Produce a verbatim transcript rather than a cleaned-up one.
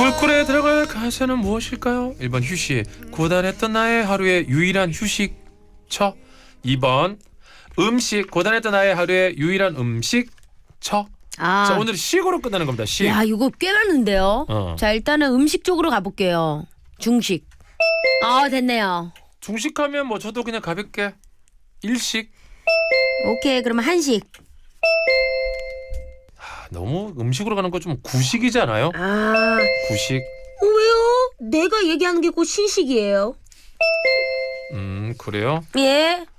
꿀꿀에 들어갈 가사는 무엇일까요? 일 번 휴식. 고단했던 나의 하루의 유일한 휴식. 처. 이 번 음식. 고단했던 나의 하루의 유일한 음식. 처. 아. 자, 오늘 식으로 끝나는 겁니다. 식. 야, 이거 꽤 많은데요. 어. 자, 일단은 음식 쪽으로 가볼게요. 중식. 아, 됐네요. 중식하면 뭐 저도 그냥 가볍게 일식. 오케이, 그러면 한식. 아, 너무 음식으로 가는 거 좀 구식이잖아요. 아, 구식. 어, 왜요? 내가 얘기하는 게 곧 신식이에요. 음, 그래요? 예.